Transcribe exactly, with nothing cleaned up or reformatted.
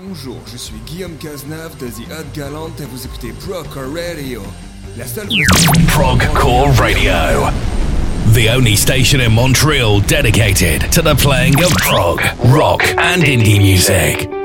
Bonjour, je suis Guillaume Cazenave de The Hot Gallant et vous écoutez Progcore Radio. La seule Progcore Radio. The only station in Montreal dedicated to the playing of prog, rock and indie music.